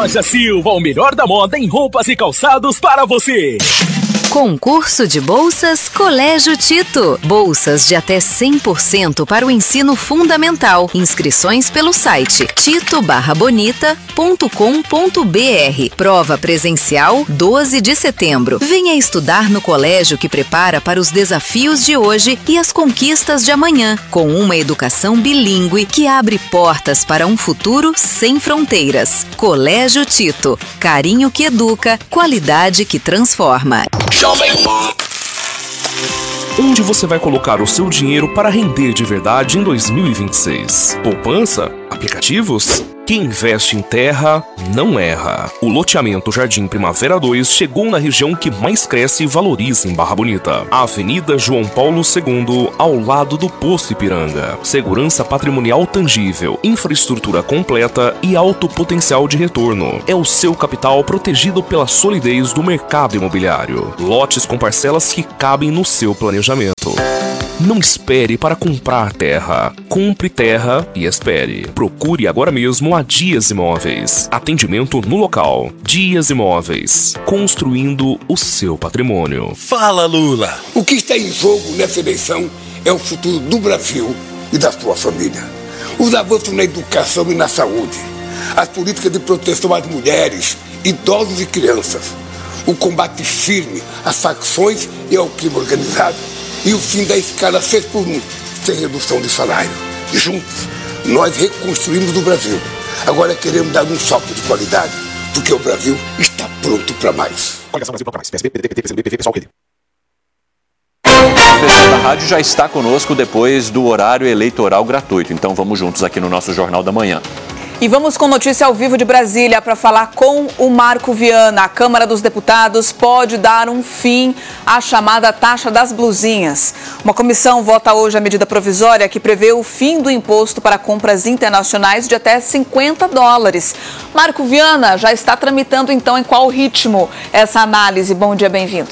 Loja Silva, o melhor da moda em roupas e calçados para você. Concurso de bolsas Colégio Tito. Bolsas de até 100% para o ensino fundamental. Inscrições pelo site tito-bonita.com.br. Prova presencial 12 de setembro. Venha estudar no colégio que prepara para os desafios de hoje e as conquistas de amanhã, com uma educação bilíngue que abre portas para um futuro sem fronteiras. Colégio Tito. Carinho que educa, qualidade que transforma. Onde você vai colocar o seu dinheiro para render de verdade em 2026? Poupança? Aplicativos? Quem investe em terra não erra. O loteamento Jardim Primavera 2 chegou na região que mais cresce e valoriza em Barra Bonita. A Avenida João Paulo II, ao lado do Posto Ipiranga. Segurança patrimonial tangível, infraestrutura completa e alto potencial de retorno. É o seu capital protegido pela solidez do mercado imobiliário. Lotes com parcelas que cabem no seu planejamento. Não espere para comprar terra. Compre terra e espere. Procure agora mesmo a Dias Imóveis. Atendimento no local. Dias Imóveis. Construindo o seu patrimônio. Fala, Lula! O que está em jogo nessa eleição é o futuro do Brasil e da sua família. Os avanços na educação e na saúde. As políticas de proteção às mulheres, idosos e crianças. O combate firme às facções e ao crime organizado. E o fim da escala 6x1, sem redução de salário. Juntos, nós reconstruímos o Brasil. Agora queremos dar um salto de qualidade, porque o Brasil está pronto para mais. Coligação Brasil para mais. PSB, PDT, PSB, pessoal, PT. O pessoal da rádio já está conosco depois do horário eleitoral gratuito. Então vamos juntos aqui no nosso Jornal da Manhã. E vamos com notícia ao vivo de Brasília para falar com o Marco Viana. A Câmara dos Deputados pode dar um fim à chamada taxa das blusinhas. Uma comissão vota hoje a medida provisória que prevê o fim do imposto para compras internacionais de até $50. Marco Viana já está tramitando então em qual ritmo essa análise? Bom dia, bem-vindo.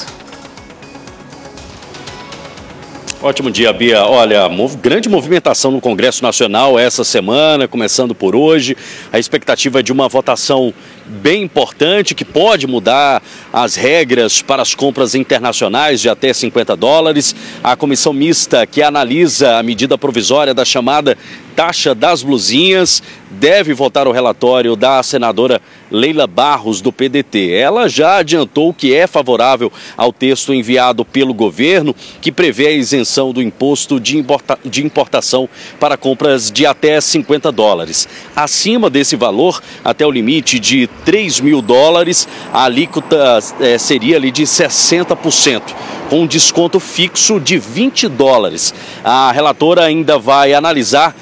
Ótimo dia, Bia. Olha, grande movimentação no Congresso Nacional essa semana, começando por hoje. A expectativa é de uma votação bem importante que pode mudar as regras para as compras internacionais de até $50. A comissão mista que analisa a medida provisória da chamada taxa das blusinhas deve votar o relatório da senadora Leila Barros, do PDT. Ela já adiantou que é favorável ao texto enviado pelo governo, que prevê a isenção do imposto de importação para compras de até $50. Acima desse valor, até o limite de $3.000, a alíquota seria ali de 60%, com um desconto fixo de $20. A relatora ainda vai analisar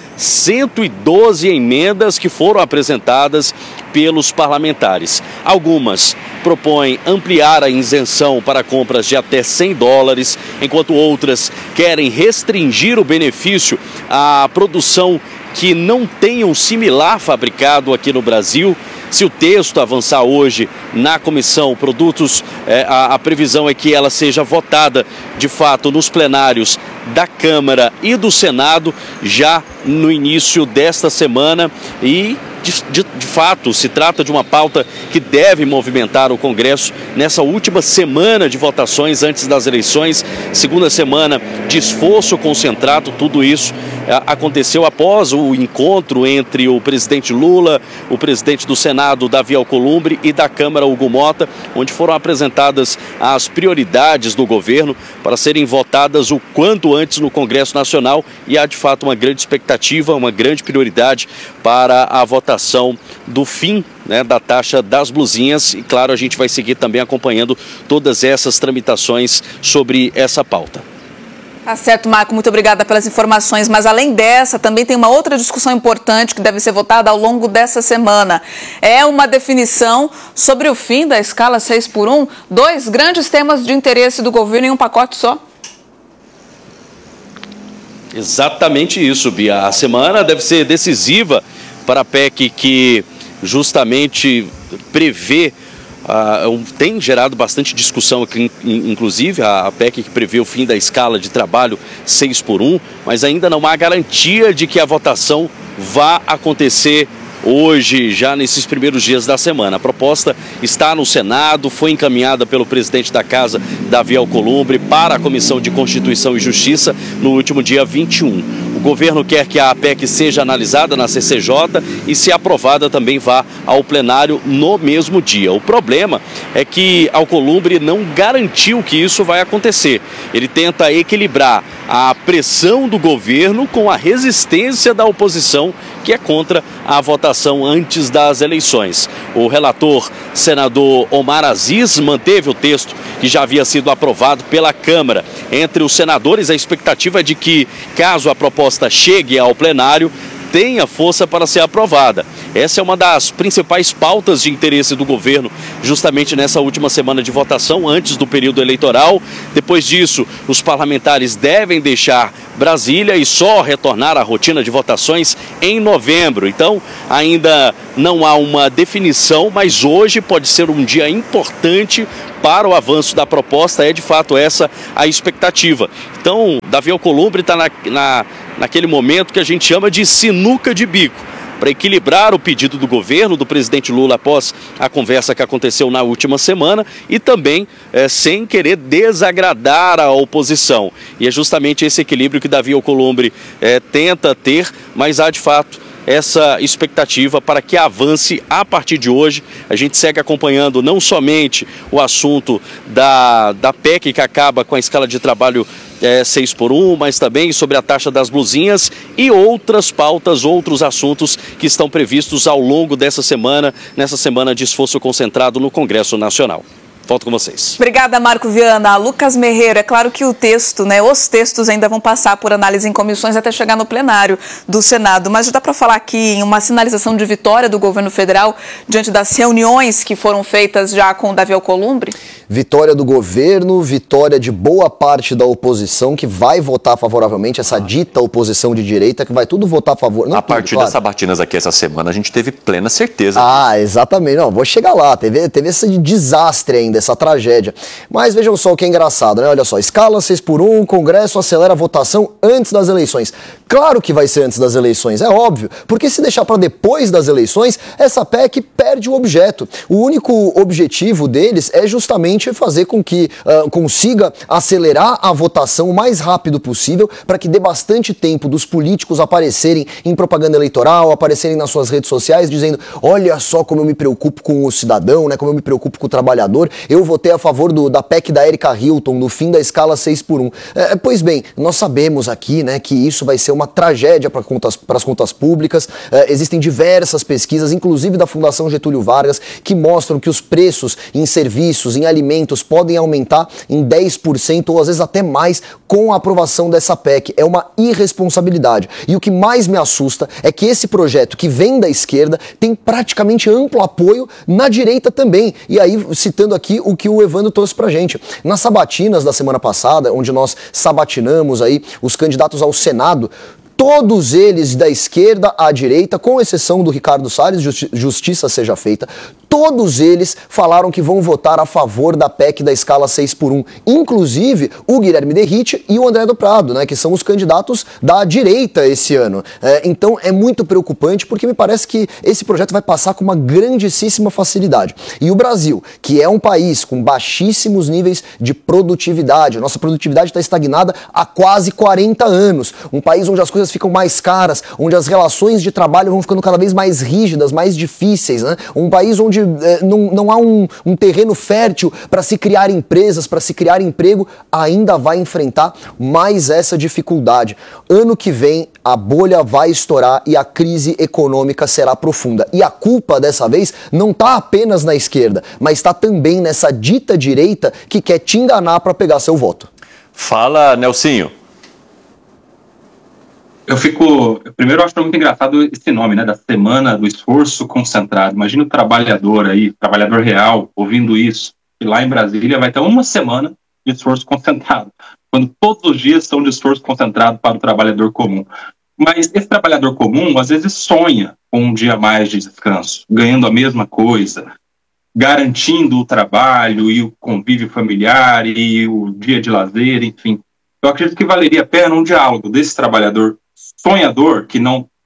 112 emendas que foram apresentadas pelos parlamentares. Algumas propõem ampliar a isenção para compras de até $100, enquanto outras querem restringir o benefício à produção que não tenha um similar fabricado aqui no Brasil. Se o texto avançar hoje na comissão produtos, a previsão é que ela seja votada de fato nos plenários da Câmara e do Senado já no início desta semana e de fato se trata de uma pauta que deve movimentar o Congresso nessa última semana de votações antes das eleições, segunda semana de esforço concentrado. Tudo isso aconteceu após o encontro entre o presidente Lula, o presidente do Senado, Davi Alcolumbre, e da Câmara, Hugo Mota, onde foram apresentadas as prioridades do governo para serem votadas o quanto antes no Congresso Nacional, e há de fato uma grande expectativa, uma grande prioridade para a votação do fim, né, da taxa das blusinhas. E claro, a gente vai seguir também acompanhando todas essas tramitações sobre essa pauta. Tá certo, Marco, muito obrigada pelas informações, mas além dessa, também tem uma outra discussão importante que deve ser votada ao longo dessa semana. É uma definição sobre o fim da escala 6x1, dois grandes temas de interesse do governo em um pacote só. Exatamente isso, Bia. A semana deve ser decisiva para a PEC que justamente prevê, tem gerado bastante discussão aqui, inclusive a PEC que prevê o fim da escala de trabalho 6x1, mas ainda não há garantia de que a votação vá acontecer hoje, já nesses primeiros dias da semana. A proposta está no Senado, foi encaminhada pelo presidente da Casa, Davi Alcolumbre, para a Comissão de Constituição e Justiça no último dia 21. O governo quer que a PEC seja analisada na CCJ e, se aprovada, também vá ao plenário no mesmo dia. O problema é que Alcolumbre não garantiu que isso vai acontecer. Ele tenta equilibrar a pressão do governo com a resistência da oposição, que é contra a votação antes das eleições. O relator, senador Omar Aziz, manteve o texto que já havia sido aprovado pela Câmara. Entre os senadores, a expectativa é de que, caso a proposta chegue ao plenário, tenha força para ser aprovada. Essa é uma das principais pautas de interesse do governo, justamente nessa última semana de votação, antes do período eleitoral. Depois disso, os parlamentares devem deixar Brasília e só retornar à rotina de votações em novembro. Então, ainda não há uma definição, mas hoje pode ser um dia importante para o avanço da proposta. É de fato essa a expectativa. Então, Davi Alcolumbre está naquele momento que a gente chama de sinuca de bico, para equilibrar o pedido do governo, do presidente Lula, após a conversa que aconteceu na última semana, e também sem querer desagradar a oposição. E é justamente esse equilíbrio que Davi Alcolumbre tenta ter, mas há de fato essa expectativa para que avance a partir de hoje. A gente segue acompanhando não somente o assunto da PEC, que acaba com a escala de trabalho 6x1, mas também sobre a taxa das blusinhas e outras pautas, outros assuntos que estão previstos ao longo dessa semana, nessa semana de esforço concentrado no Congresso Nacional. Volto com vocês. Obrigada, Marco Viana. Lucas Merreiro, é claro que o texto, os textos ainda vão passar por análise em comissões até chegar no plenário do Senado, mas já dá para falar aqui em uma sinalização de vitória do governo federal diante das reuniões que foram feitas já com o Davi Alcolumbre? Vitória do governo, vitória de boa parte da oposição que vai votar favoravelmente, essa dita oposição de direita que vai tudo votar a favor. Não a partir das sabatinas aqui essa semana a gente teve plena certeza. Exatamente. Não, vou chegar lá. Teve esse desastre ainda, essa tragédia. Mas vejam só o que é engraçado, né? Olha só, escala 6x1, Congresso acelera a votação antes das eleições. Claro que vai ser antes das eleições, é óbvio, porque se deixar para depois das eleições, essa PEC perde o objeto. O único objetivo deles é justamente fazer com que consiga acelerar a votação o mais rápido possível, para que dê bastante tempo dos políticos aparecerem em propaganda eleitoral, aparecerem nas suas redes sociais dizendo: olha só como eu me preocupo com o cidadão, né, como eu me preocupo com o trabalhador, eu votei a favor da PEC da Erika Hilton, no fim da escala 6x1. Pois bem, nós sabemos aqui, né, que isso vai ser uma tragédia para as contas públicas. Existem diversas pesquisas, inclusive da Fundação Getúlio Vargas, que mostram que os preços em serviços, em alimentos, podem aumentar em 10% ou às vezes até mais com a aprovação dessa PEC. É uma irresponsabilidade. E o que mais me assusta é que esse projeto, que vem da esquerda, tem praticamente amplo apoio na direita também. E aí, citando aqui o que o Evandro trouxe pra gente. Nas sabatinas da semana passada, onde nós sabatinamos aí os candidatos ao Senado, todos eles da esquerda à direita, com exceção do Ricardo Salles, justiça seja feita, todos eles falaram que vão votar a favor da PEC da escala 6x1. Inclusive o Guilherme Derrite e o André do Prado, né, que são os candidatos da direita esse ano. Então é muito preocupante, porque me parece que esse projeto vai passar com uma grandíssima facilidade. E o Brasil, que é um país com baixíssimos níveis de produtividade, a nossa produtividade está estagnada há quase 40 anos, um país onde as coisas ficam mais caras, onde as relações de trabalho vão ficando cada vez mais rígidas, mais difíceis, né? Um país onde não há um terreno fértil para se criar empresas, para se criar emprego, ainda vai enfrentar mais essa dificuldade. Ano que vem, a bolha vai estourar e a crise econômica será profunda. E a culpa, dessa vez, não está apenas na esquerda, mas está também nessa dita direita que quer te enganar para pegar seu voto. Fala, Nelsinho. Primeiro eu acho muito engraçado esse nome, né, da Semana do Esforço Concentrado. Imagina o trabalhador aí, trabalhador real, ouvindo isso, e lá em Brasília vai ter uma semana de esforço concentrado, quando todos os dias são de esforço concentrado para o trabalhador comum. Mas esse trabalhador comum, às vezes, sonha com um dia mais de descanso, ganhando a mesma coisa, garantindo o trabalho e o convívio familiar e o dia de lazer, enfim. Eu acredito que valeria a pena um diálogo desse trabalhador sonhador, que não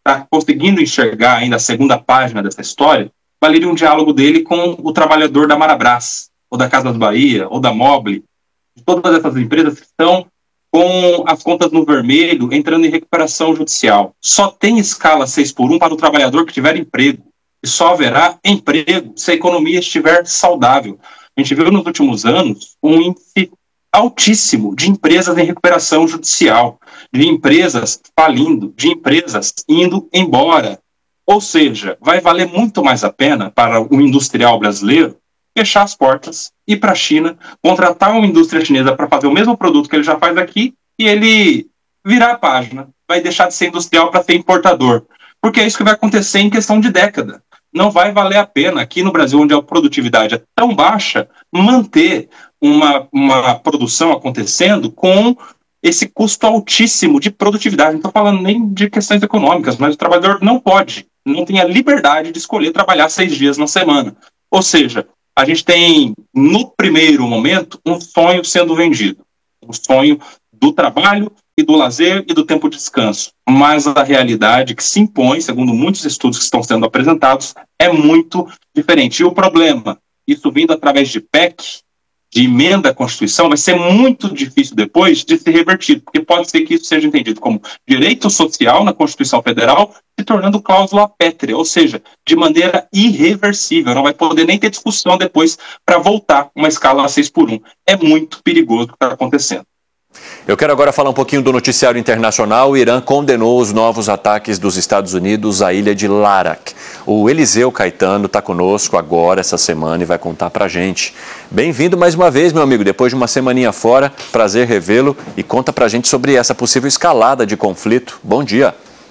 está conseguindo enxergar ainda a segunda página dessa história, valeria um diálogo dele com o trabalhador da Marabras, ou da Casas Bahia, ou da Mobile, de todas essas empresas que estão com as contas no vermelho, entrando em recuperação judicial. Só tem escala 6x1 para o trabalhador que tiver emprego, e só haverá emprego se a economia estiver saudável. A gente viu nos últimos anos um índice altíssimo de empresas em recuperação judicial, de empresas falindo, de empresas indo embora. Ou seja, vai valer muito mais a pena para o industrial brasileiro fechar as portas, ir para a China, contratar uma indústria chinesa para fazer o mesmo produto que ele já faz aqui e ele virar a página, vai deixar de ser industrial para ser importador. Porque é isso que vai acontecer em questão de década. Não vai valer a pena, aqui no Brasil, onde a produtividade é tão baixa, manter uma produção acontecendo com esse custo altíssimo de produtividade. Não estou falando nem de questões econômicas, mas o trabalhador não tem a liberdade de escolher trabalhar 6 dias na semana. Ou seja, a gente tem, no primeiro momento, um sonho sendo vendido. Um sonho do trabalho e do lazer e do tempo de descanso. Mas a realidade que se impõe, segundo muitos estudos que estão sendo apresentados, é muito diferente. E o problema, isso vindo através de PEC, de emenda à Constituição, vai ser muito difícil depois de ser revertido, porque pode ser que isso seja entendido como direito social na Constituição Federal, se tornando cláusula pétrea, ou seja, de maneira irreversível. Não vai poder nem ter discussão depois para voltar uma escala 6x1. É muito perigoso o que está acontecendo. Eu quero agora falar um pouquinho do noticiário internacional. O Irã condenou os novos ataques dos Estados Unidos à ilha de Larak. O Eliseu Caetano está conosco agora, essa semana, e vai contar pra gente. Bem-vindo mais uma vez, meu amigo, depois de uma semaninha fora. Prazer revê-lo e conta pra gente sobre essa possível escalada de conflito. Bom dia.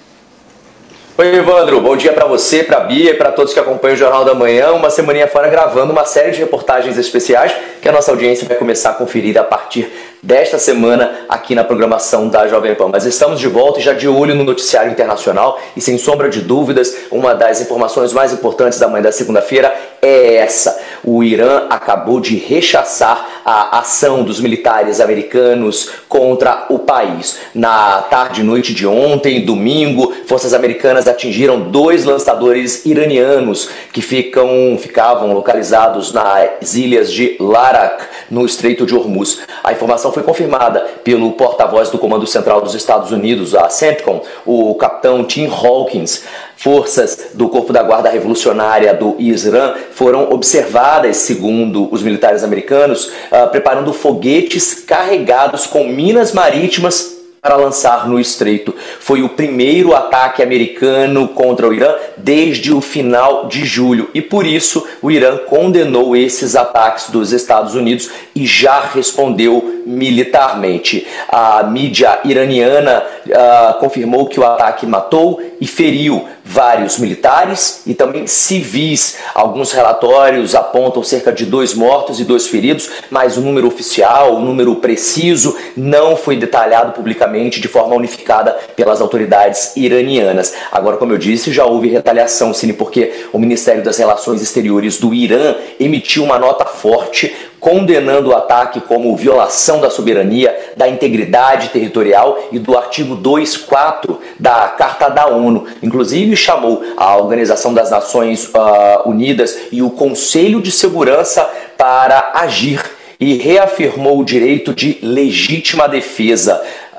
Oi, Evandro. Bom dia para você, para a Bia e para todos que acompanham o Jornal da Manhã. Uma semaninha fora gravando uma série de reportagens especiais que a nossa audiência vai começar a conferir a partir desta semana aqui na programação da Jovem Pan. Mas estamos de volta e já de olho no noticiário internacional e, sem sombra de dúvidas, uma das informações mais importantes da manhã da segunda-feira é essa. O Irã acabou de rechaçar a ação dos militares americanos contra o país. Na tarde e noite de ontem, domingo, forças americanas atingiram 2 lançadores iranianos que ficavam localizados nas ilhas de Larak, no Estreito de Hormuz. A informação foi confirmada pelo porta-voz do Comando Central dos Estados Unidos, a CENTCOM, o capitão Tim Hawkins. Forças do Corpo da Guarda Revolucionária do Irã foram observadas, segundo os militares americanos, preparando foguetes carregados com minas marítimas para lançar no estreito. Foi o primeiro ataque americano contra o Irã desde o final de julho e por isso o Irã condenou esses ataques dos Estados Unidos e já respondeu militarmente. A mídia iraniana confirmou que o ataque matou e feriu vários militares e também civis. Alguns relatórios apontam cerca de 2 mortos e 2 feridos, mas o número oficial, o número preciso, não foi detalhado publicamente de forma unificada pelas autoridades iranianas. Agora, como eu disse, já houve retaliação, Cine, porque o Ministério das Relações Exteriores do Irã emitiu uma nota forte condenando o ataque como violação da soberania, da integridade territorial e do artigo 2.4 da Carta da ONU. Inclusive chamou a Organização das Nações Unidas e o Conselho de Segurança para agir e reafirmou o direito de legítima defesa.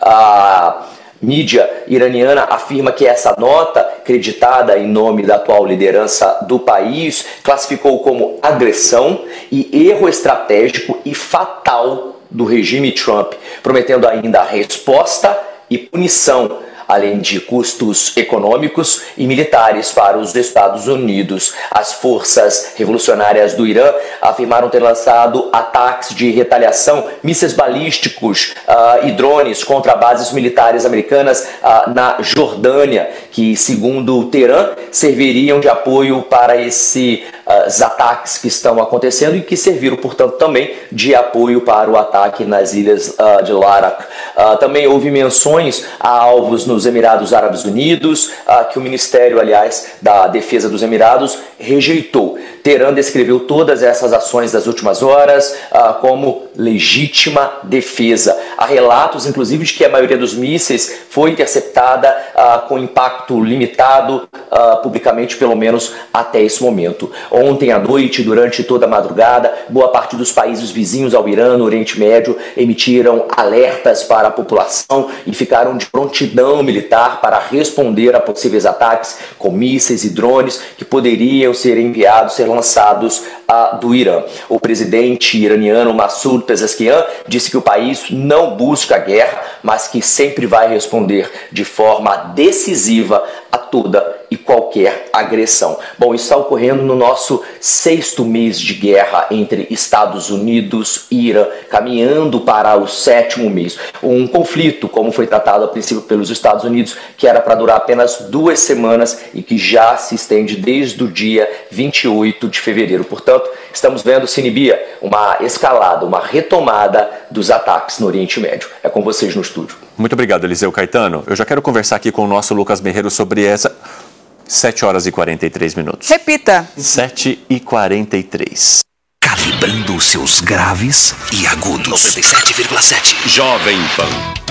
A mídia iraniana afirma que essa nota, creditada em nome da atual liderança do país, classificou como agressão e erro estratégico e fatal do regime Trump, prometendo ainda resposta e punição, além de custos econômicos e militares para os Estados Unidos. As forças revolucionárias do Irã afirmaram ter lançado ataques de retaliação, mísseis balísticos e drones contra bases militares americanas na Jordânia, que, segundo Teherã, serviriam de apoio para esses ataques que estão acontecendo e que serviram, portanto, também de apoio para o ataque nas ilhas de Larak. Também houve menções a alvos nos Emirados Árabes Unidos, que o Ministério, aliás, da Defesa dos Emirados rejeitou. Teherã descreveu todas essas ações das últimas horas como legítima defesa. Há relatos, inclusive, de que a maioria dos mísseis foi interceptada com impacto limitado, publicamente, pelo menos até esse momento. Ontem à noite, durante toda a madrugada, boa parte dos países vizinhos ao Irã, no Oriente Médio, emitiram alertas para a população e ficaram de prontidão militar para responder a possíveis ataques com mísseis e drones que poderiam ser enviados, ser lançados do Irã. O presidente iraniano Massoud Pezeshkian disse que o país não busca guerra, mas que sempre vai responder de forma decisiva a toda e qualquer agressão. Bom, isso está ocorrendo no nosso 6º mês de guerra entre Estados Unidos e Irã, caminhando para o 7º mês. Um conflito, como foi tratado a princípio pelos Estados Unidos, que era para durar apenas 2 semanas e que já se estende desde o dia 28 de fevereiro. Portanto, estamos vendo, Sinibia, uma escalada, uma retomada dos ataques no Oriente Médio. É com vocês no estúdio. Muito obrigado, Eliseu Caetano. Eu já quero conversar aqui com o nosso Lucas Merreiro sobre essa... 7 horas e 43 minutos. Repita. 7h43. Calibrando seus graves e agudos. 97,7. Jovem Pan.